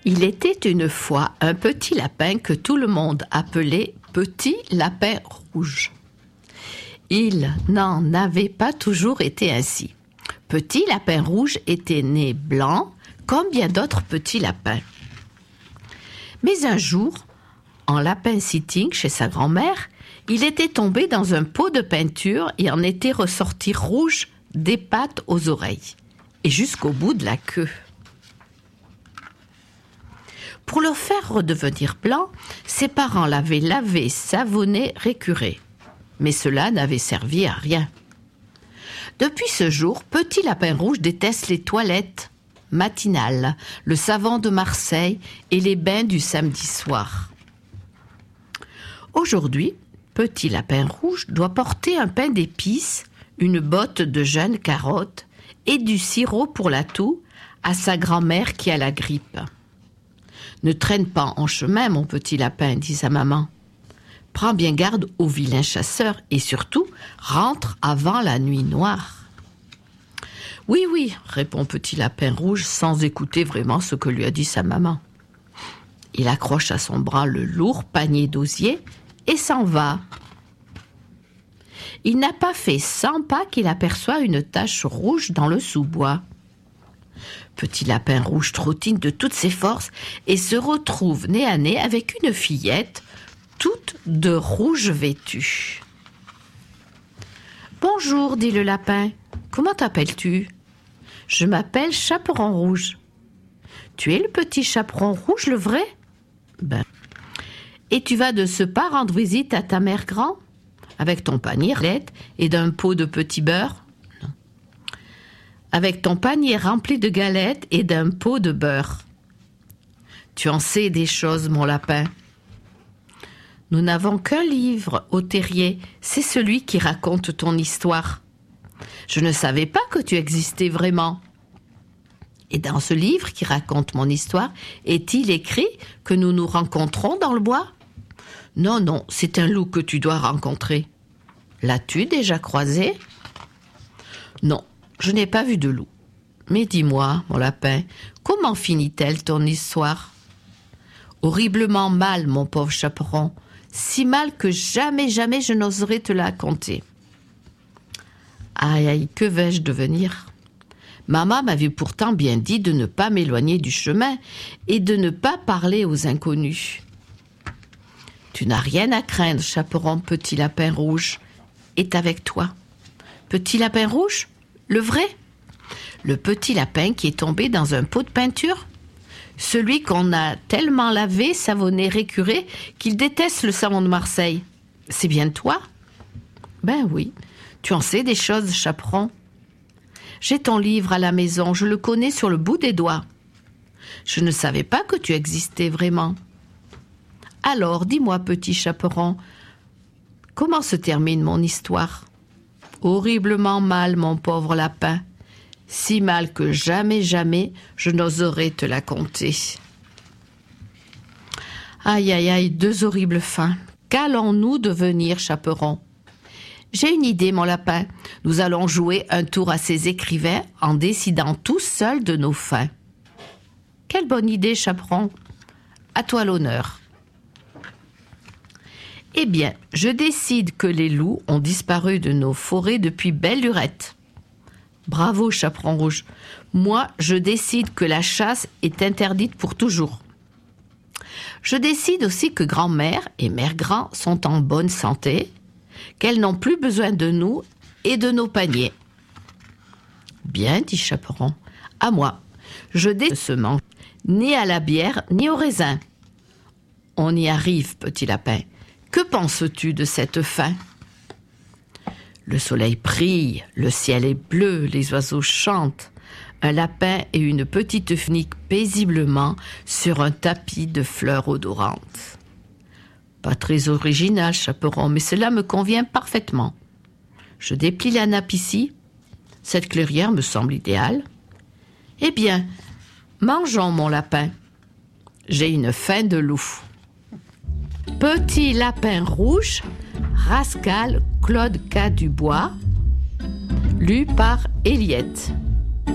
Il était une fois un petit lapin que tout le monde appelait Petit Lapin Rouge. Il n'en avait pas toujours été ainsi. Petit Lapin Rouge était né blanc, comme bien d'autres petits lapins. Mais un jour, en lapin sitting chez sa grand-mère, il était tombé dans un pot de peinture et en était ressorti rouge des pattes aux oreilles et jusqu'au bout de la queue. Pour le faire redevenir blanc, ses parents l'avaient lavé, savonné, récuré. Mais cela n'avait servi à rien. Depuis ce jour, Petit Lapin Rouge déteste les toilettes matinales, le savon de Marseille et les bains du samedi soir. Aujourd'hui, Petit Lapin Rouge doit porter un pain d'épices, une botte de jeunes carottes et du sirop pour la toux à sa grand-mère qui a la grippe. « Ne traîne pas en chemin, mon petit lapin, dit sa maman. Prends bien garde aux vilains chasseurs et surtout, rentre avant la nuit noire. » « Oui, oui, répond Petit Lapin Rouge sans écouter vraiment ce que lui a dit sa maman. Il accroche à son bras le lourd panier d'osier et s'en va. Il n'a pas fait 100 pas qu'il aperçoit une tache rouge dans le sous-bois. Petit Lapin Rouge trottine de toutes ses forces et se retrouve nez à nez avec une fillette, toute de rouge vêtue. « Bonjour, dit le lapin. Comment t'appelles-tu ? » « Je m'appelle Chaperon Rouge. »« Tu es le petit Chaperon Rouge, le vrai ? » ?»« Ben. »« Et tu vas de ce pas rendre visite à ta mère grand ? Avec ton panier et d'un pot de petit beurre ? » ?»« Non. »« Avec ton panier rempli de galettes et d'un pot de beurre. »« Tu en sais des choses, mon lapin. » »« Nous n'avons qu'un livre au terrier, c'est celui qui raconte ton histoire. » Je ne savais pas que tu existais vraiment. Et dans ce livre qui raconte mon histoire, est-il écrit que nous nous rencontrons dans le bois ? Non, non, c'est un loup que tu dois rencontrer. L'as-tu déjà croisé ? Non, je n'ai pas vu de loup. Mais dis-moi, mon lapin, comment finit-elle ton histoire ? Horriblement mal, mon pauvre chaperon, si mal que jamais je n'oserais te la conter. Aïe, aïe, que vais-je devenir ? Maman m'avait pourtant bien dit de ne pas m'éloigner du chemin et de ne pas parler aux inconnus. Tu n'as rien à craindre, chaperon, Petit Lapin Rouge est avec toi. Petit Lapin Rouge ? Le vrai ? Le petit lapin qui est tombé dans un pot de peinture ? Celui qu'on a tellement lavé, savonné, récuré qu'il déteste le savon de Marseille. C'est bien toi ? Ben oui. Tu en sais des choses, chaperon. J'ai ton livre à la maison, je le connais sur le bout des doigts. Je ne savais pas que tu existais vraiment. Alors, dis-moi, petit chaperon, comment se termine mon histoire ? Horriblement mal, mon pauvre lapin. Si mal que jamais je n'oserais te la conter. Aïe, aïe, aïe, deux horribles fins. Qu'allons-nous devenir, chaperon ? J'ai une idée, mon lapin. Nous allons jouer un tour à ces écrivains en décidant tous seuls de nos fins. Quelle bonne idée, chaperon. À toi l'honneur. Eh bien, je décide que les loups ont disparu de nos forêts depuis belle lurette. Bravo, chaperon rouge. Moi, je décide que la chasse est interdite pour toujours. Je décide aussi que grand-mère et mère grand sont en bonne santé, qu'elles n'ont plus besoin de nous et de nos paniers. Bien, dit Chaperon, à moi. Je décide ce mange ni à la bière ni au raisin. On y arrive, petit lapin. Que penses-tu de cette fin ? Le soleil brille, le ciel est bleu, les oiseaux chantent. Un lapin et une petite fnique paisiblement sur un tapis de fleurs odorantes. Pas très original, Chaperon, mais cela me convient parfaitement. Je déplie la nappe ici. Cette clairière me semble idéale. Eh bien, mangeons, mon lapin. J'ai une faim de loup. Petit Lapin Rouge, Rascal Claude K. Dubois, lu par Eliette.